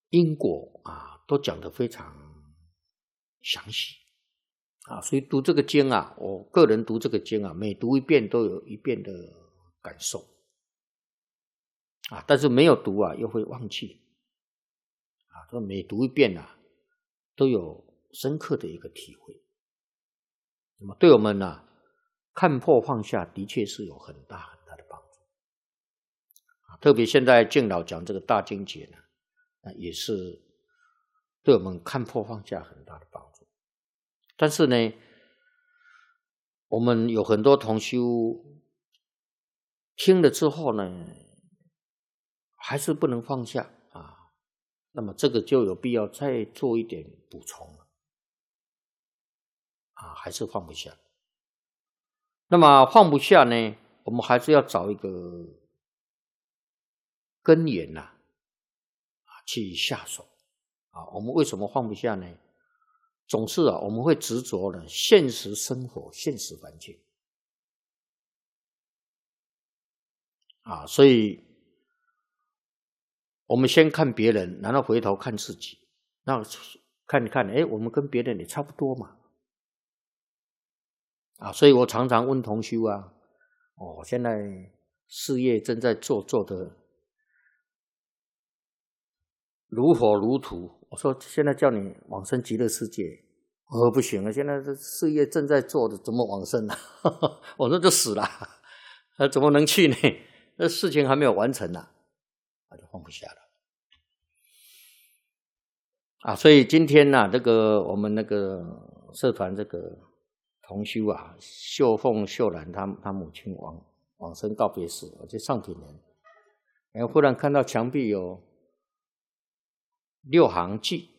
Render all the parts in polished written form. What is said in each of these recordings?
因果啊，都讲得非常详细啊，所以读这个经啊，我个人读这个经啊，每读一遍都有一遍的感受啊，但是没有读啊，又会忘记啊，所以每读一遍啊，都有深刻的一个体会。那么对我们呢，看破放下的确是有很大很大的帮助啊，特别现在敬老讲这个大经解呢，也是对我们看破放下很大的帮助。但是呢，我们有很多同修听了之后呢，还是不能放下啊，那么这个就有必要再做一点补充了啊，还是放不下。那么放不下呢，我们还是要找一个根源啊，去下手啊。我们为什么放不下呢？总是啊，我们会执着呢现实生活、现实环境啊，所以我们先看别人，然后回头看自己，那看一看，我们跟别人也差不多嘛啊，所以我常常问同修啊，现在事业正在做的如火如荼。我说现在叫你往生极乐世界，不行了，现在这事业正在做的，怎么往生啊？我说就死了，怎么能去呢？这事情还没有完成呢，就放不下了啊。所以今天呢，这个我们那个社团这个同修啊，秀凤、秀兰他母亲往生告别式，我去上品人，然后忽然看到墙壁有6行记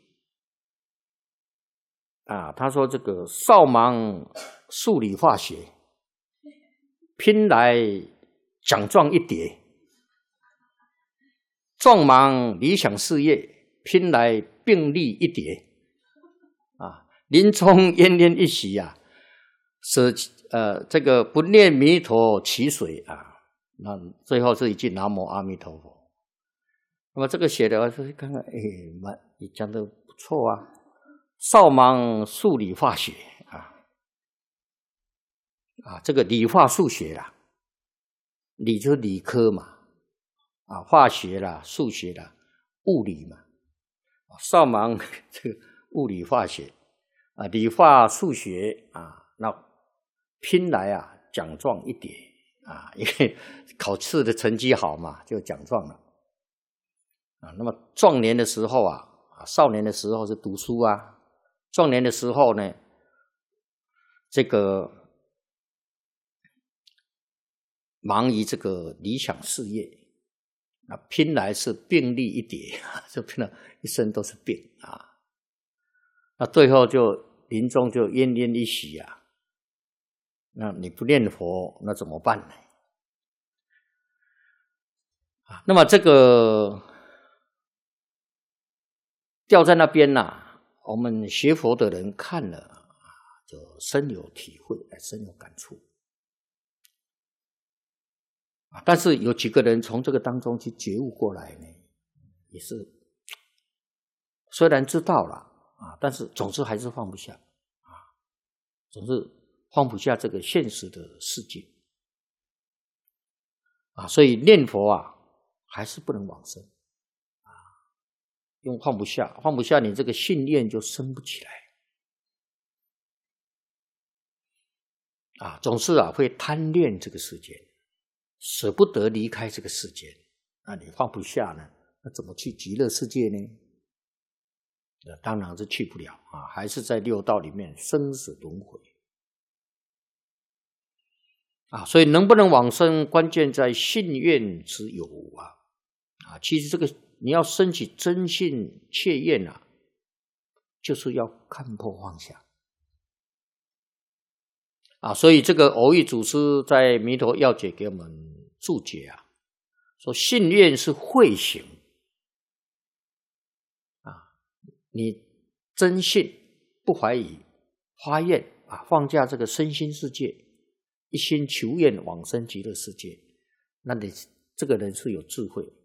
啊，他说这个少忙数理化学，拼来奖状一叠；壮忙理想事业，拼来病历一叠。啊，临终奄奄一息啊，这个不念弥陀祈水啊，那最后是一句南无阿弥陀佛。那么这个写的我是看看，你讲的不错啊。少忙数理化学啊，这个理化数学啦，理就是理科嘛，啊，化学啦、数学啦、物理嘛，少忙这个物理化学啊，理化数学啊，那拼来啊奖状一叠啊，因为考试的成绩好嘛，就奖状了啊。那么壮年的时候啊，少年的时候是读书啊。壮年的时候呢，这个忙于这个理想事业，那拼来是病历一叠，就拼了一身都是病啊。那最后就临终就奄奄一息啊。那你不念佛，那怎么办呢？那么这个掉在那边我们学佛的人看了就深有体会，深有感触但是有几个人从这个当中去觉悟过来呢，也是虽然知道了但是总是还是放不下总是放不下这个现实的世界所以念佛还是不能往生用放不下你这个信念就生不起来总是会贪恋这个世界，舍不得离开这个世界。那你放不下呢，那怎么去极乐世界呢？当然是去不了还是在六道里面生死轮回所以能不能往生，关键在信愿之有无其实这个你要升起真信切愿就是要看破放下所以这个偶益祖师在《弥陀要解》给我们注解说信愿是慧行你真信不怀疑发愿放下这个身心世界，一心求愿往生极乐世界，那你这个人是有智慧